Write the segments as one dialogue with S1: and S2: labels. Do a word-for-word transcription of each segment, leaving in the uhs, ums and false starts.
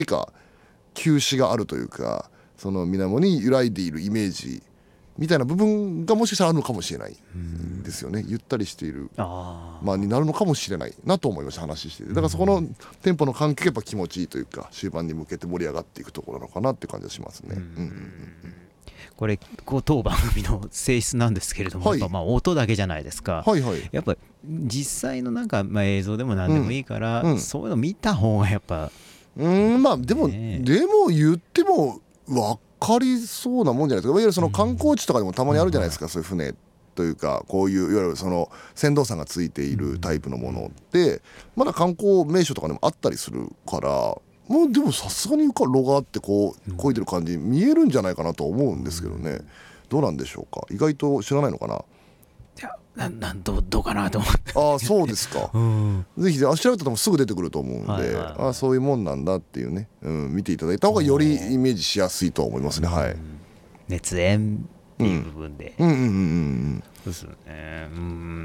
S1: か旧詞があるというか、その水面に揺らいでいるイメージみたいな部分がもしかしたらあるのかもしれないんですよね。ゆったりしている
S2: あ
S1: まあになるのかもしれないなと思いました、話していて。だからそこのテンポの関係がやっぱ気持ちいいというか、終盤に向けて盛り上がっていくところなのかなっていう感じがしますね。うんうんうん、
S2: これこう当番組の性質なんですけれども、はい、やっぱまあ音だけじゃないですか、
S1: はいはい、
S2: やっぱ実際のなんかまあ映像でも何でもいいから、
S1: うんうん、
S2: そういうの見た方がやっぱ
S1: うんまあでも、ね、でも言っても分かりそうなもんじゃないですか。いわゆるその観光地とかでもたまにあるじゃないですか、うん、そういう船というか、こういういわゆるその船頭さんがついているタイプのものってまだ観光名所とかでもあったりするから、もうでもさすがにロがあってこう漕いでる感じ見えるんじゃないかなと思うんですけどね。どうなんでしょうか。意外と知らないのかな。
S2: いやななんどどうかなと思って。
S1: ああそうですか、うん、ぜひ調べたら多分すぐ出てくると思うんで、はいはいはい、あそういうもんなんだっていうね、うん、見ていただいた方がよりイメージしやすいと思いますね。はい、
S2: 熱演っていう部分で、うんうんうんうんそうですよね。うん、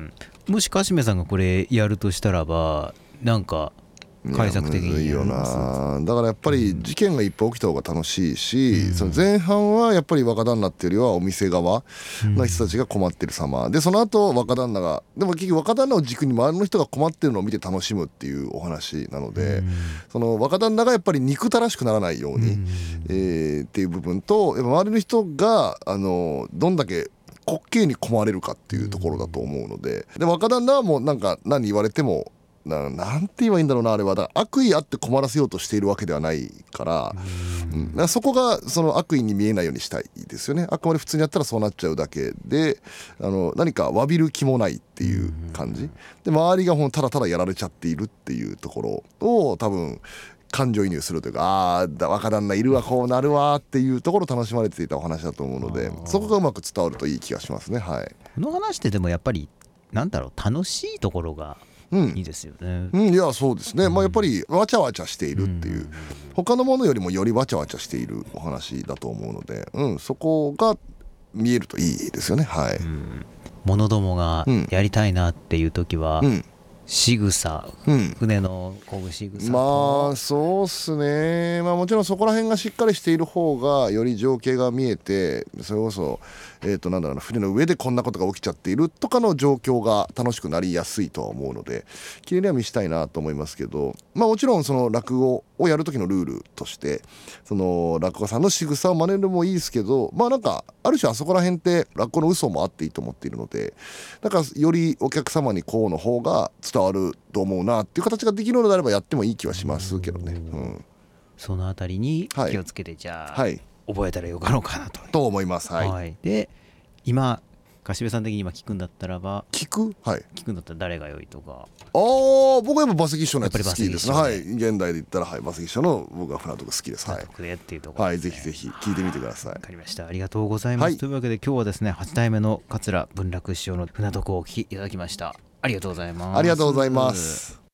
S2: もしかしめさんがこれやるとしたらばなんか解釈的にやります。
S1: いやむずいよな。だからやっぱり事件がいっぱい起きた方が楽しいし、うん、その前半はやっぱり若旦那っていうよりはお店側の人たちが困ってる様、うん、でその後若旦那がでも結局若旦那を軸に周りの人が困ってるのを見て楽しむっていうお話なので、うん、その若旦那がやっぱり憎たらしくならないように、うんえー、っていう部分とやっぱ周りの人があのどんだけ滑稽に困れるかっていうところだと思うので、で若旦那はもうなんか何言われてもな, なんて言えばいいんだろうな、あれはだから悪意あって困らせようとしているわけではないから、うん、だそこがその悪意に見えないようにしたいですよね。あくまで普通にやったらそうなっちゃうだけで、あの何か詫びる気もないっていう感じで、周りがほんただただやられちゃっているっていうところを多分感情移入するというか、ああ若旦那いるわこうなるわっていうところを楽しまれていたお話だと思うので、そこがうまく伝わるといい気がしますね。はい、
S2: この話ってでもやっぱりなんだろう、楽しいところがうん、いいですよね。
S1: うん、いやそうですね、うんまあ、やっぱりわちゃわちゃしているっていう、うん、他のものよりもよりわちゃわちゃしているお話だと思うので、うん、そこが見えるといいですよね。はい、うん、
S2: 者どもがやりたいなっていう時は、うん仕草、うん、船の漕ぐ仕草
S1: まあそうっすね、まあ、もちろんそこら辺がしっかりしている方がより情景が見えて、それこそ、えー、となんだろうな船の上でこんなことが起きちゃっているとかの状況が楽しくなりやすいとは思うので、綺麗には見したいなと思いますけど、まあ、もちろんその落語をやる時のルールとしてその落語さんの仕草を真似るのもいいですけど、まあなんかある種あそこら辺って落語の嘘もあっていいと思っているので、だからよりお客様にこうの方が伝わると思うなっていう形ができるのであればやってもいい気はしますけどね。うん、
S2: そのあたりに気をつけて、はい、じゃあ、はい、覚えたらよかろうかなと
S1: と思います。はい、
S2: はい、で今柏部さん的に今聞くんだったらば
S1: 聞く、はい、
S2: 聞くんだったら誰が良いとか。
S1: ああ僕はやっぱ馬関師匠のやつ好きですね。はい、現代で言ったら、はい、馬関師匠の僕は船徳好きです。はい、
S2: 船徳でっていうところですね。
S1: はい、ぜひぜひ聞いてみてください。
S2: わかりました、ありがとうございます。はい、というわけで今日はですねはち代目の桂文楽師匠の船徳をお聞きいただきました。ありがとうございます。
S1: ありがとうございます。